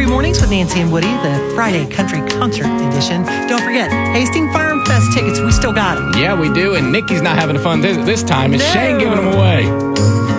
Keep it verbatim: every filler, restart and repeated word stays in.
Country Mornings with Nancy and Woody, the Friday Country Concert Edition. Don't forget, Hastings Farm Fest tickets, we still got them. Yeah, we do, and Nikki's not having fun this, this time. It's No. Shane giving them away.